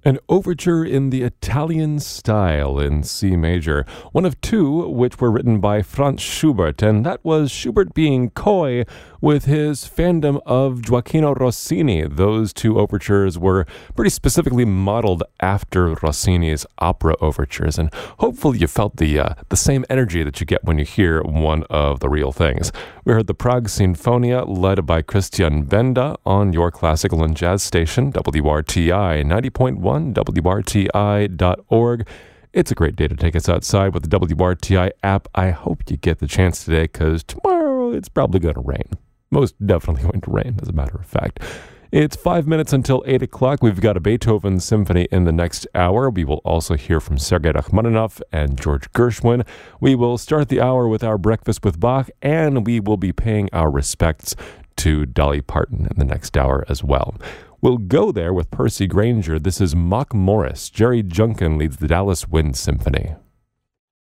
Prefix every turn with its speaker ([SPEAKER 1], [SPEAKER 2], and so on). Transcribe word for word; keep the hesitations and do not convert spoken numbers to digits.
[SPEAKER 1] An overture in the Italian style in C major, one of two which were written by Franz Schubert, and that was Schubert being coy with his fandom of Gioachino Rossini. Those two overtures were pretty specifically modeled after Rossini's opera overtures, and hopefully you felt the uh, the same energy that you get when you hear one of the real things. We heard the Prague Sinfonia, led by Christian Benda, on your classical and jazz station, W R T I ninety point one. W R T I dot org. It's a great day to take us outside with the W R T I app. I hope you get the chance today, because tomorrow it's probably going to rain. Most definitely going to rain, as a matter of fact. It's five minutes until eight o'clock. We've got a Beethoven symphony in the next hour. We will also hear from Sergei Rachmaninoff and George Gershwin. We will start the hour with our Breakfast with Bach, and we will be paying our respects to Dolly Parton in the next hour as well. We'll go there with Percy Granger. This is Mock Morris. Jerry Junkin leads the Dallas Wind Symphony.